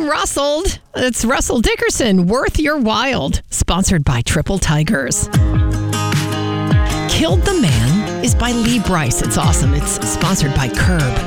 rustled. It's Russell Dickerson, Worth Your Wild, sponsored by Triple Tigers. Killed the Man is by Lee Brice. It's awesome. It's sponsored by Curb.